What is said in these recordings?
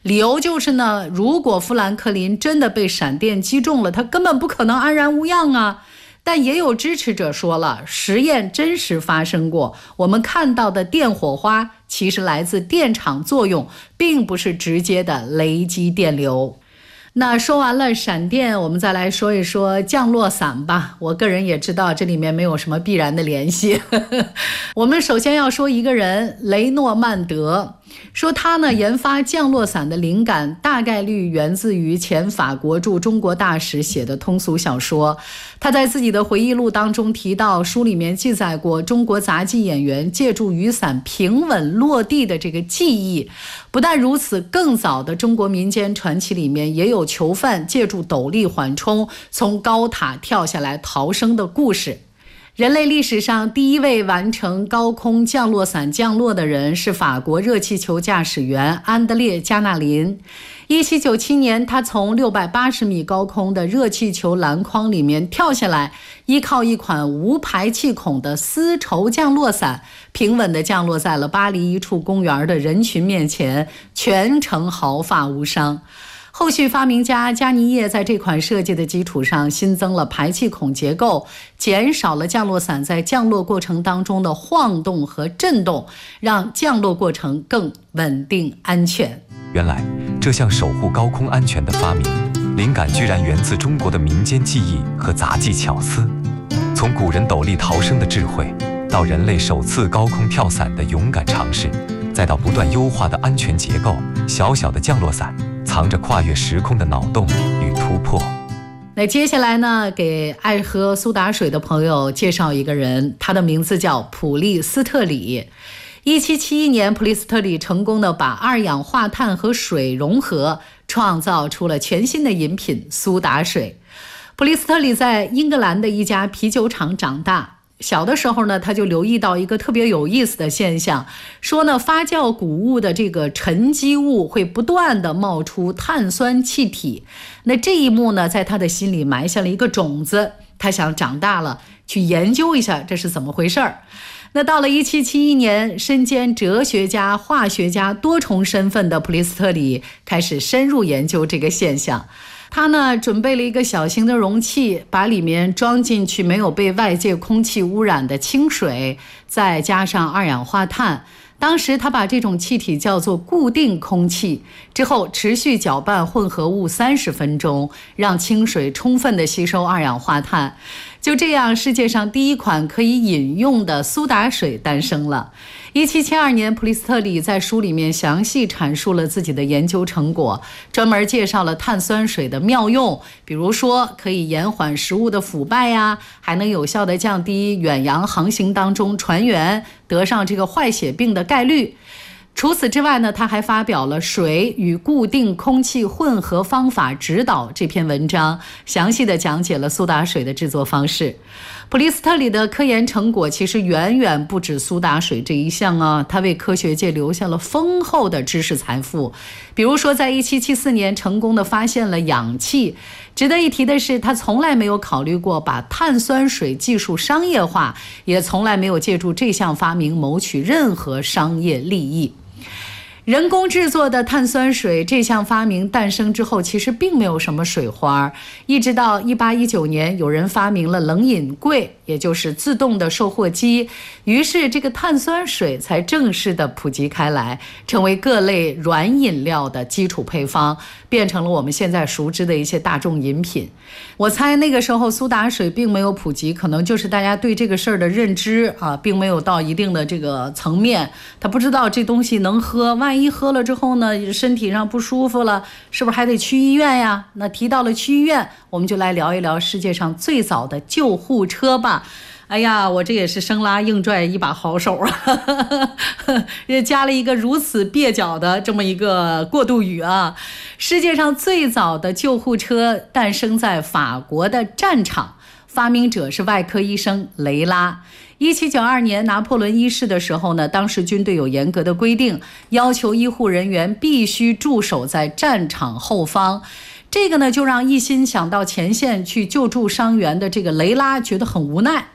理由就是呢，如果富兰克林真的被闪电击中了，他根本不可能安然无恙啊。但也有支持者说了，实验真实发生过，我们看到的电火花其实来自电场作用，并不是直接的雷击电流。那说完了闪电，我们再来说一说降落伞吧。我个人也知道这里面没有什么必然的联系。我们首先要说一个人，雷诺曼德，说他呢研发降落伞的灵感大概率源自于前法国驻中国大使写的通俗小说。他在自己的回忆录当中提到，书里面记载过中国杂技演员借助雨伞平稳落地的这个技艺。不但如此，更早的中国民间传奇里面也有囚犯借助斗笠缓冲从高塔跳下来逃生的故事。人类历史上第一位完成高空降落伞降落的人是法国热气球驾驶员安德烈·加纳林。1797年，他从680米高空的热气球篮筐里面跳下来，依靠一款无排气孔的丝绸降落伞，平稳地降落在了巴黎一处公园的人群面前，全程毫发无伤。后续发明家加尼叶在这款设计的基础上新增了排气孔结构，减少了降落伞在降落过程当中的晃动和震动，让降落过程更稳定安全。 原来这项守护高空安全的发明，灵感居然源自中国的民间技艺和杂技巧思。从古人斗笠逃生的智慧，到人类首次高空跳伞的勇敢尝试，再到不断优化的安全结构，小小的降落伞藏着跨越时空的脑洞与突破。 那接下来呢，给爱喝苏打水的朋友介绍一个人，他的名字叫普利斯特里。1771年，普利斯特里成功的把二氧化碳和水融合，创造出了全新的饮品苏打水。普利斯特里在英格兰的一家啤酒厂长大。小的时候呢，他就留意到一个特别有意思的现象，说呢，发酵谷物的这个沉积物会不断的冒出碳酸气体。那这一幕呢，在他的心里埋下了一个种子，他想长大了去研究一下这是怎么回事儿。那到了1771年，身兼哲学家、化学家多重身份的普利斯特里开始深入研究这个现象。他呢准备了一个小型的容器，把里面装进去没有被外界空气污染的清水，再加上二氧化碳。当时他把这种气体叫做固定空气，之后持续搅拌混合物30分钟，让清水充分的吸收二氧化碳。就这样，世界上第一款可以饮用的苏打水诞生了。1772年，普利斯特里在书里面详细阐述了自己的研究成果，专门介绍了碳酸水的妙用，比如说可以延缓食物的腐败呀，还能有效地降低远洋航行当中船员得上这个坏血病的概率。除此之外呢，他还发表了《水与固定空气混合方法指导》这篇文章，详细的讲解了苏打水的制作方式。普利斯特里的科研成果其实远远不止苏打水这一项啊，他为科学界留下了丰厚的知识财富。比如说，在1774年成功的发现了氧气。值得一提的是，他从来没有考虑过把碳酸水技术商业化，也从来没有借助这项发明谋取任何商业利益。人工制作的碳酸水这项发明诞生之后，其实并没有什么水花，一直到1819年，有人发明了冷饮柜，也就是自动的售货机，于是这个碳酸水才正式的普及开来，成为各类软饮料的基础配方，变成了我们现在熟知的一些大众饮品。我猜那个时候苏打水并没有普及，可能就是大家对这个事儿的认知啊，并没有到一定的这个层面，他不知道这东西能喝，万一喝了之后呢，身体上不舒服了，是不是还得去医院呀？那提到了去医院，我们就来聊一聊世界上最早的救护车吧。哎呀，我这也是生拉硬拽一把好手啊，也加了一个如此蹩脚的这么一个过渡语啊。世界上最早的救护车诞生在法国的战场，发明者是外科医生雷拉。1792年拿破仑一世的时候呢，当时军队有严格的规定，要求医护人员必须驻守在战场后方。这个呢，就让一心想到前线去救助伤员的这个雷拉觉得很无奈。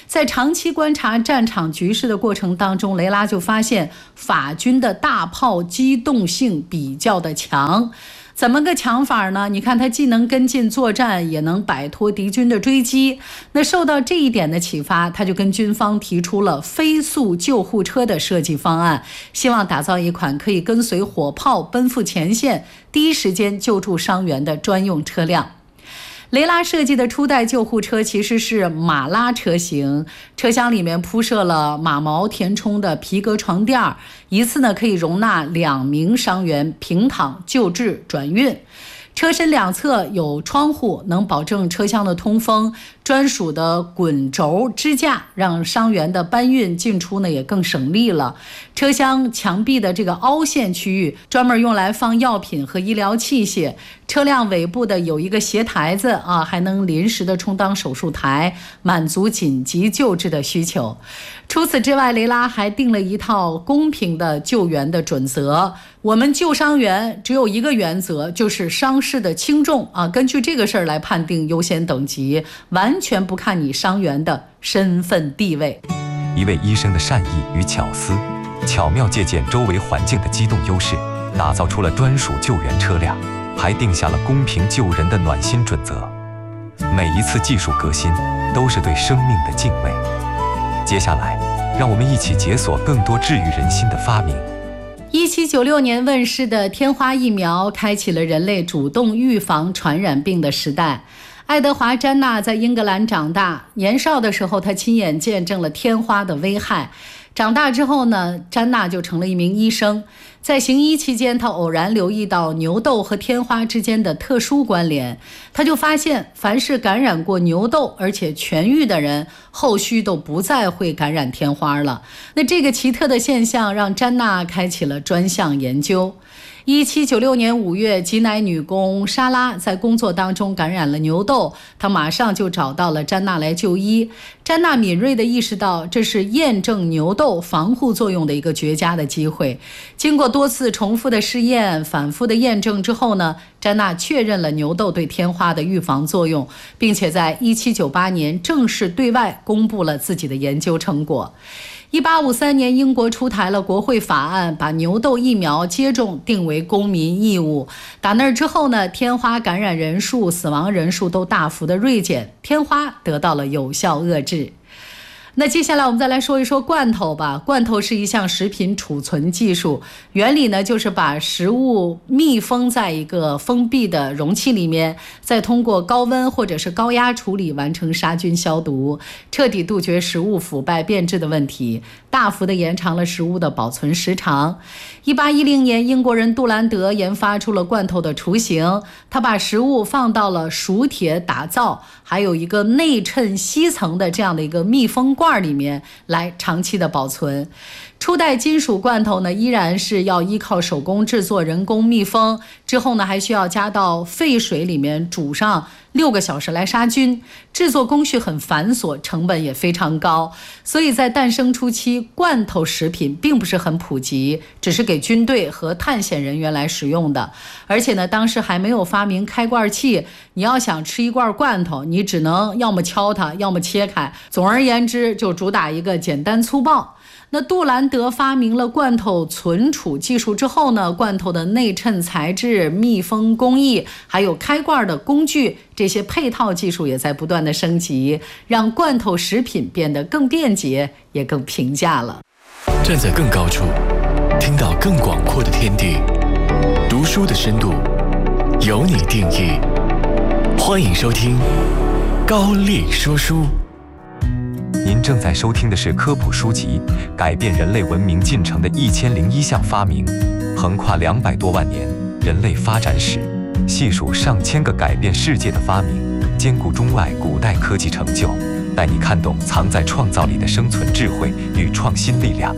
在长期观察战场局势的过程当中，雷拉就发现法军的大炮机动性比较的强。怎么个强法呢？你看他既能跟进作战，也能摆脱敌军的追击。那受到这一点的启发，他就跟军方提出了飞速救护车的设计方案，希望打造一款可以跟随火炮奔赴前线，第一时间救助伤员的专用车辆。雷拉设计的初代救护车其实是马拉车型，车厢里面铺设了马毛填充的皮革床垫，一次呢可以容纳2名伤员平躺救治转运。车身两侧有窗户，能保证车厢的通风。专属的滚轴支架让伤员的搬运进出呢也更省力了。车厢墙壁的这个凹陷区域专门用来放药品和医疗器械。车辆尾部的有一个斜台子啊，还能临时的充当手术台，满足紧急救治的需求。除此之外，雷拉还定了一套公平的救援的准则。我们救伤员只有一个原则，就是伤势的轻重啊，根据这个事儿来判定优先等级，完全不看你伤员的身份地位。 一位医生的善意与巧思，巧妙借鉴周围环境的机动优势，打造出了专属救援车辆，还定下了公平救人的暖心准则。每一次技术革新，都是对生命的敬畏。接下来，让我们一起解锁更多治愈人心的发明。 1796年问世的天花疫苗，开启了人类主动预防传染病的时代。爱德华·詹纳在英格兰长大，年少的时候他亲眼见证了天花的危害。长大之后呢，詹纳就成了一名医生。在行医期间，他偶然留意到牛痘和天花之间的特殊关联，他就发现凡是感染过牛痘而且痊愈的人，后续都不再会感染天花了。那这个奇特的现象让詹纳开启了专项研究。1796年5月，挤奶女工莎拉在工作当中感染了牛痘，她马上就找到了詹纳来就医。詹纳敏锐地意识到，这是验证牛痘防护作用的一个绝佳的机会。经过多次重复的试验、反复的验证之后呢，詹纳确认了牛痘对天花的预防作用，并且在1798年正式对外公布了自己的研究成果。1853年，英国出台了国会法案，把牛痘疫苗接种定为公民义务。打那之后呢，天花感染人数、死亡人数都大幅的锐减，天花得到了有效遏制。那接下来我们再来说一说罐头吧。罐头是一项食品储存技术，原理呢就是把食物密封在一个封闭的容器里面，再通过高温或者是高压处理完成杀菌消毒，彻底杜绝食物腐败变质的问题，大幅的延长了食物的保存时长。1810年，英国人杜兰德研发出了罐头的雏形，他把食物放到了熟铁打造还有一个内衬吸层的这样的一个密封罐里面来长期的保存。初代金属罐头呢，依然是要依靠手工制作，人工密封之后呢，还需要加到沸水里面煮上6个小时来杀菌，制作工序很繁琐，成本也非常高。所以在诞生初期，罐头食品并不是很普及，只是给军队和探险人员来使用的。而且呢，当时还没有发明开罐器，你要想吃一罐罐头，你只能要么敲它，要么切开，总而言之就主打一个简单粗暴。那杜兰德发明了罐头存储技术之后呢，罐头的内衬材质、密封工艺，还有开罐的工具，这些配套技术也在不断的升级，让罐头食品变得更便捷，也更平价了。 站在更高处，听到更广阔的天地，读书的深度由你定义。欢迎收听高力说书。 您正在收听的是科普书籍《改变人类文明进程的1001项发明》，横跨200多万年人类发展史，细数上千个改变世界的发明，兼顾中外古代科技成就，带你看懂藏在创造里的生存智慧与创新力量。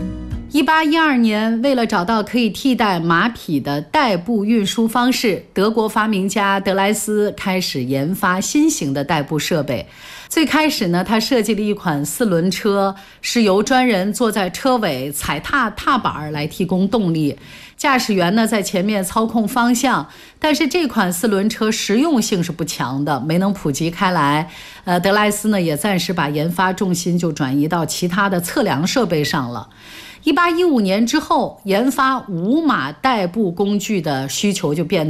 1812年，为了找到可以替代马匹的代步运输方式，德国发明家德莱斯开始研发新型的代步设备。最开始呢，他设计了一款4轮车，是由专人坐在车尾踩踏板来提供动力，驾驶员呢在前面操控方向。但是这款4轮车实用性是不强的，没能普及开来。德莱斯呢也暂时把研发重心就转移到其他的测量设备上了。1815年之后，研发5马代步工具的需求就变得